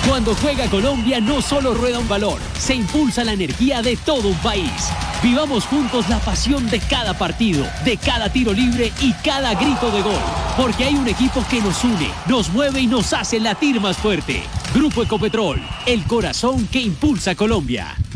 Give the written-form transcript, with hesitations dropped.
Cuando juega Colombia no solo rueda un balón, se impulsa la energía de todo un país. Vivamos juntos la pasión de cada partido, de cada tiro libre y cada grito de gol. Porque hay un equipo que nos une, nos mueve y nos hace latir más fuerte. Grupo Ecopetrol, el corazón que impulsa Colombia.